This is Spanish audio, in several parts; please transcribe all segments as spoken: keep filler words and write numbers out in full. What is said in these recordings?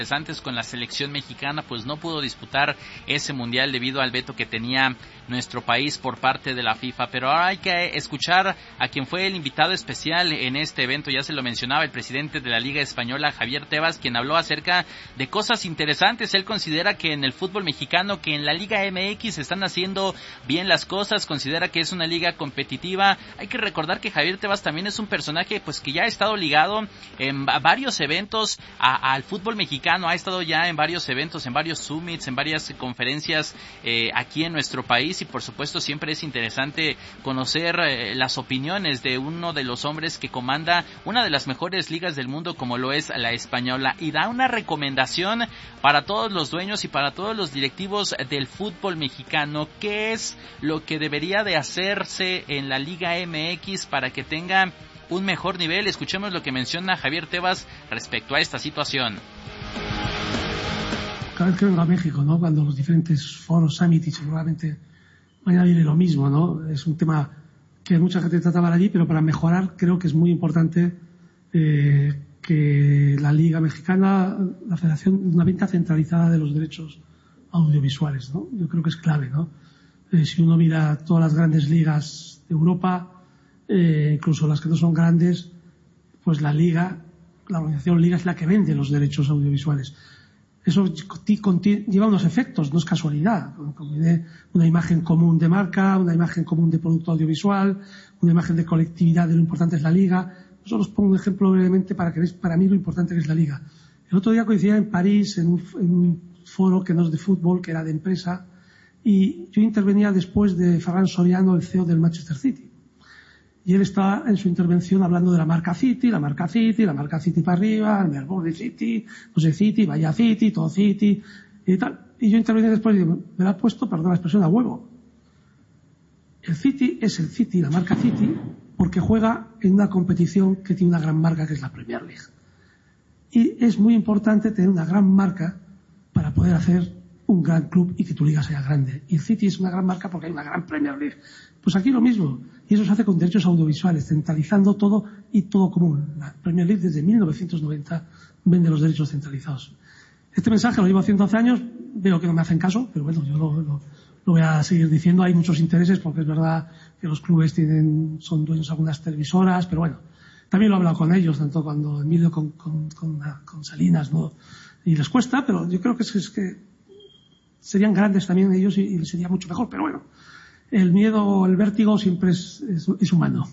interesantes con la selección mexicana, pues no pudo disputar ese mundial debido al veto que tenía nuestro país por parte de la FIFA. Pero ahora hay que escuchar a quien fue el invitado especial en este evento. Ya se lo mencionaba, el presidente de la Liga Española, Javier Tebas, quien habló acerca de cosas interesantes. Él considera que en el fútbol mexicano, que en la Liga M X están haciendo bien las cosas, considera que es una liga competitiva. Hay que recordar que Javier Tebas también es un personaje pues que ya ha estado ligado en varios eventos a, al fútbol mexicano. Ha estado ya en varios eventos, en varios summits, en varias conferencias eh, aquí en nuestro país, y por supuesto siempre es interesante conocer eh, las opiniones de uno de los hombres que comanda una de las mejores ligas del mundo como lo es la española, y da una recomendación para todos los dueños y para todos los directivos del fútbol mexicano. ¿Qué es lo que debería de hacerse en la Liga M X para que tenga un mejor nivel? Escuchemos lo que menciona Javier Tebas respecto a esta situación. Cada vez que vengo a México, ¿no? Cuando los diferentes foros, summit, y seguramente mañana viene lo mismo, ¿no? Es un tema que mucha gente trataba allí, pero para mejorar creo que es muy importante eh, que la Liga Mexicana, la Federación, una venta centralizada de los derechos audiovisuales, ¿no? Yo creo que es clave, ¿no? Eh, si uno mira todas las grandes ligas de Europa, eh, incluso las que no son grandes, pues la Liga, la organización Liga es la que vende los derechos audiovisuales. Eso lleva unos efectos, no es casualidad. Conviene una imagen común de marca, una imagen común de producto audiovisual, una imagen de colectividad de lo importante es la Liga. Solo os pongo un ejemplo brevemente para que veáis para mí lo importante que es la Liga. El otro día coincidía en París en un, en un foro que no es de fútbol, que era de empresa, y yo intervenía después de Ferran Soriano, el C E O del Manchester City. Y él estaba en su intervención hablando de la marca City, la marca City, la marca City para arriba, el Melbourne City, no sé City, vaya City, todo City, y tal. Y yo intervenía después y digo, me la ha puesto, perdón la expresión, a huevo. El City es el City, la marca City, porque juega en una competición que tiene una gran marca que es la Premier League. Y es muy importante tener una gran marca para poder hacer un gran club y que tu liga sea grande. Y el City es una gran marca porque hay una gran Premier League. Pues aquí lo mismo. Y eso se hace con derechos audiovisuales, centralizando todo y todo común. La Premier League desde mil novecientos noventa vende los derechos centralizados. Este mensaje lo llevo haciendo hace años, veo que no me hacen caso, pero bueno, yo lo, lo, lo voy a seguir diciendo. Hay muchos intereses porque es verdad que los clubes tienen, son dueños de algunas televisoras, pero bueno, también lo he hablado con ellos, tanto cuando Emilio con, con, con, con Salinas, ¿no? Y les cuesta, pero yo creo que es, es que serían grandes también ellos y, y sería mucho mejor, pero bueno. El miedo, el vértigo siempre es, es, es humano.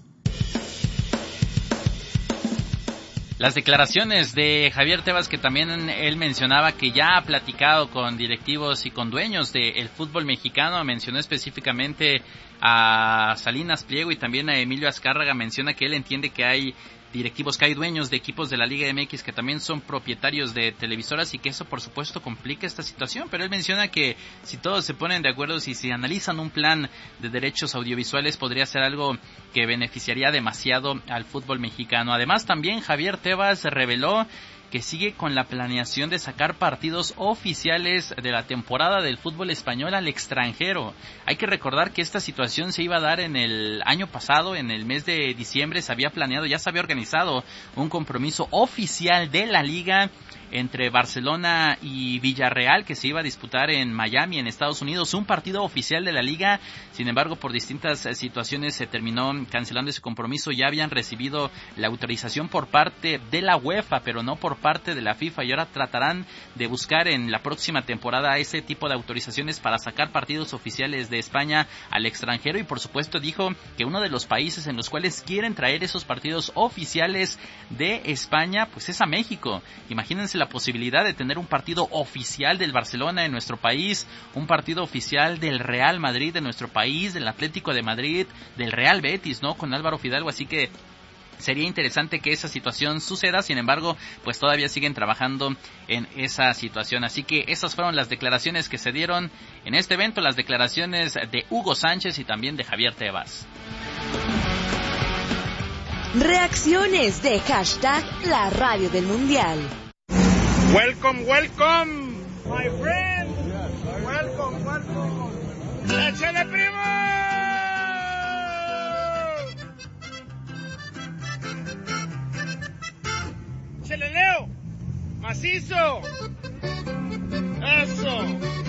Las declaraciones de Javier Tebas, que también él mencionaba que ya ha platicado con directivos y con dueños del fútbol mexicano, mencionó específicamente a Salinas Pliego y también a Emilio Azcárraga. Menciona que él entiende que hay directivos, que hay dueños de equipos de la Liga M X que también son propietarios de televisoras y que eso por supuesto complica esta situación, pero él menciona que si todos se ponen de acuerdo, si se analizan un plan de derechos audiovisuales, podría ser algo que beneficiaría demasiado al fútbol mexicano. Además, también Javier Tebas reveló que sigue con la planeación de sacar partidos oficiales de la temporada del fútbol español al extranjero. Hay que recordar que esta situación se iba a dar en el año pasado, en el mes de diciembre se había planeado, ya se había organizado un compromiso oficial de la liga entre Barcelona y Villarreal, que se iba a disputar en Miami, en Estados Unidos, un partido oficial de la liga. Sin embargo, por distintas situaciones se terminó cancelando ese compromiso. Ya habían recibido la autorización por parte de la UEFA, pero no por parte de la FIFA, y ahora tratarán de buscar en la próxima temporada ese tipo de autorizaciones para sacar partidos oficiales de España al extranjero. Y por supuesto dijo que uno de los países en los cuales quieren traer esos partidos oficiales de España, pues es a México. Imagínense la posibilidad de tener un partido oficial del Barcelona en nuestro país, un partido oficial del Real Madrid en nuestro país, del Atlético de Madrid, del Real Betis, ¿no? Con Álvaro Fidalgo, así que sería interesante que esa situación suceda. Sin embargo, pues todavía siguen trabajando en esa situación. Así que esas fueron las declaraciones que se dieron en este evento, las declaraciones de Hugo Sánchez y también de Javier Tebas. Reacciones de hashtag La Radio del Mundial. Welcome, welcome, my friend. Welcome, welcome. ¡Échale, primo! ¡Échale, Leo! ¡Macizo! Eso.